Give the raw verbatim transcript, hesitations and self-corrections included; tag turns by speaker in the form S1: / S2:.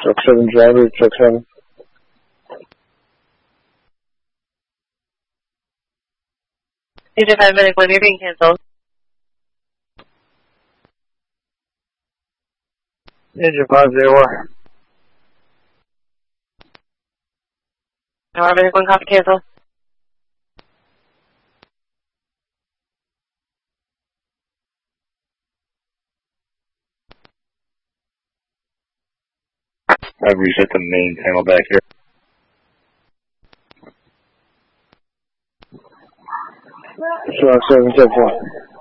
S1: Truck seven driver, truck seven.
S2: D J five Medic one, you're being canceled.
S1: Engine five zero one.
S2: Tower Medic one, copy cancel.
S1: I've reset the main panel back here. Truck seven, ten four.